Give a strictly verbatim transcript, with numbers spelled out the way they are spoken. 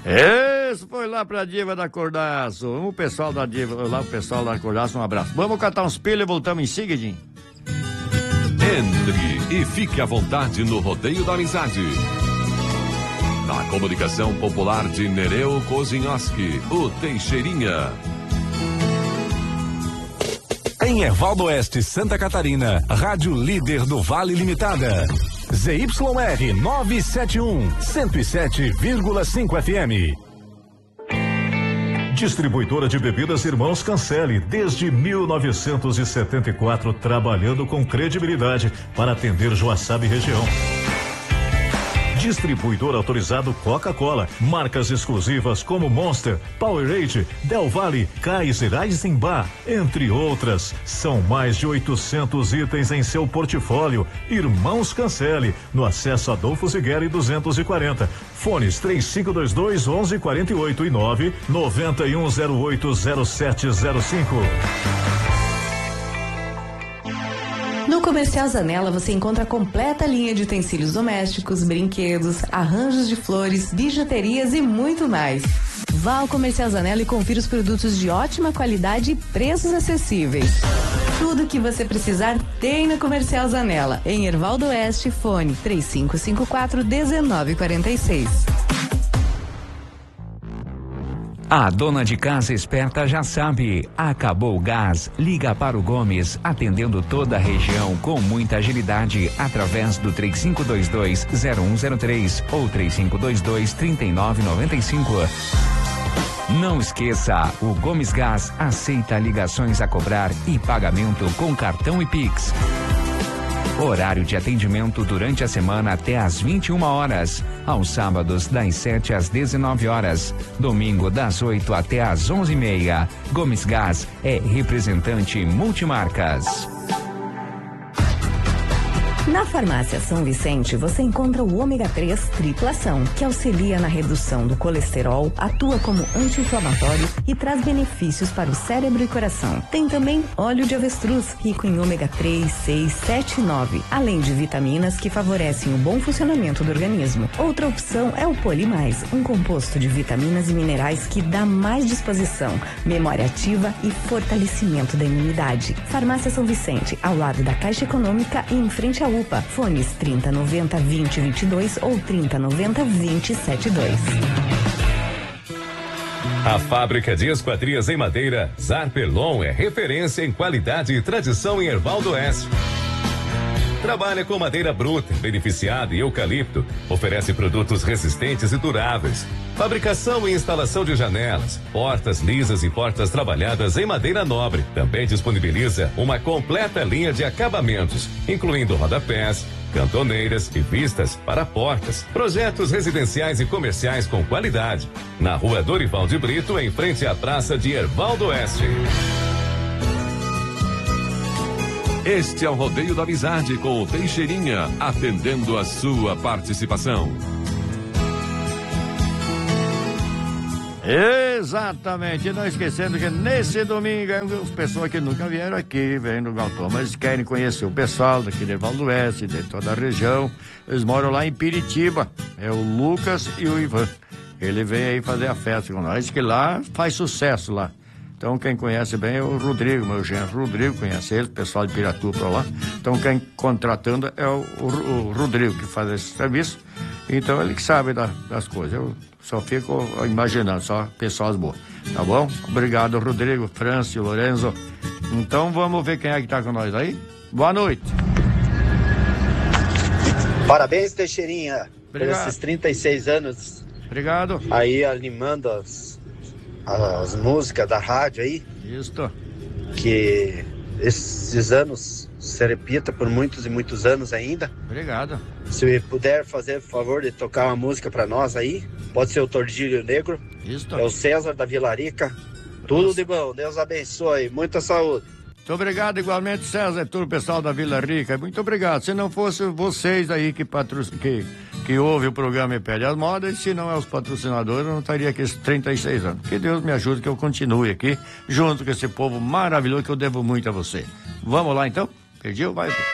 Esse foi lá pra Diva da Cordaço. O pessoal da Diva, lá o pessoal da Cordaço, um abraço. Vamos catar uns pilhas e voltamos em seguidinho. Entre e fique à vontade no Rodeio da Amizade. Na comunicação popular de Nereu Kozinhoski, o Teixeirinha. Em Ervaldo Oeste, Santa Catarina, Rádio Líder do Vale Limitada. Z Y R novecentos e setenta e um, cento e sete vírgula cinco F M. Distribuidora de bebidas Irmãos Cancelli, desde mil novecentos e setenta e quatro, trabalhando com credibilidade para atender Joaçaba e região. Distribuidor autorizado Coca-Cola, marcas exclusivas como Monster, Powerade, Del Valle, Kaiser, Eisenbach, entre outras. São mais de oitocentos itens em seu portfólio. Irmãos Cancelli, no acesso Adolfo Zigueri duzentos e quarenta. Fones três cinco dois dois, onze quarenta e oito e nove nove um zero oito zero sete zero cinco. No Comercial Zanella você encontra a completa linha de utensílios domésticos, brinquedos, arranjos de flores, bijuterias e muito mais. Vá ao Comercial Zanella e confira os produtos de ótima qualidade e preços acessíveis. Tudo o que você precisar tem no Comercial Zanella. Em Ervaldo Oeste, fone três cinco cinco quatro, um nove quatro seis. A dona de casa esperta já sabe, acabou o gás, liga para o Gomes, atendendo toda a região com muita agilidade, através do três cinco dois dois, zero um zero três ou três cinco dois dois, três nove nove cinco. Não esqueça, o Gomes Gás aceita ligações a cobrar e pagamento com cartão e Pix. Horário de atendimento durante a semana até às vinte e uma horas. Aos sábados, das sete às dezenove horas. Domingo, das oito até às onze e meia. Gomes Gás é representante multimarcas. Na Farmácia São Vicente, você encontra o ômega três triplação, que auxilia na redução do colesterol, atua como anti-inflamatório e traz benefícios para o cérebro e coração. Tem também óleo de avestruz, rico em ômega três, seis, sete e nove, além de vitaminas que favorecem o bom funcionamento do organismo. Outra opção é o Polimais, um composto de vitaminas e minerais que dá mais disposição, memória ativa e fortalecimento da imunidade. Farmácia São Vicente, ao lado da Caixa Econômica e em frente à U P A. Fones trinta noventa, vinte, vinte e dois ou trinta noventa, vinte, setenta e dois. A fábrica de esquadrias em madeira Zarpelon é referência em qualidade e tradição em Ervaldo Oeste. Trabalha com madeira bruta, beneficiada e eucalipto. Oferece produtos resistentes e duráveis. Fabricação e instalação de janelas, portas lisas e portas trabalhadas em madeira nobre. Também disponibiliza uma completa linha de acabamentos, incluindo rodapés, cantoneiras e vistas para portas. Projetos residenciais e comerciais com qualidade. Na rua Dorival de Brito, em frente à praça de Ervaldo Oeste. Este é o Rodeio da Amizade com o Teixeirinha, atendendo a sua participação. Exatamente, e não esquecendo que nesse domingo as pessoas que nunca vieram aqui, vêm no Galpão, mas querem conhecer o pessoal daqui de Ervaldo Oeste, de toda a região. Eles moram lá em Piritiba, é o Lucas e o Ivan. Ele vem aí fazer a festa com nós, que lá faz sucesso lá. Então quem conhece bem é o Rodrigo, meu genro Rodrigo, conhece ele, o pessoal de Piratuba pra lá. Então quem contratando é o, o, o Rodrigo que faz esse serviço. Então ele que sabe da, das coisas. Eu só fico imaginando, só pessoas boas. Tá bom? Obrigado, Rodrigo, Francio, Lorenzo. Então vamos ver quem é que tá com nós aí. Boa noite. Parabéns, Teixeirinha, Obrigado. por esses trinta e seis anos. Obrigado. Aí animando as, as músicas da rádio aí. Isso. Que esses anos se repita por muitos e muitos anos ainda. Obrigado. Se puder fazer o favor de tocar uma música pra nós aí, pode ser o Tordilho Negro. Isso. É o César da Vilarica. Tudo Nossa. De bom, Deus abençoe, muita saúde. Muito obrigado, igualmente, César, todo o pessoal da Vila Rica. Muito obrigado. Se não fosse vocês aí que, patro... que, que ouve o programa e pede as modas, se não é os patrocinadores, eu não estaria aqui esses trinta e seis anos. Que Deus me ajude que eu continue aqui, junto com esse povo maravilhoso que eu devo muito a você. Vamos lá, então? Pediu? Vai.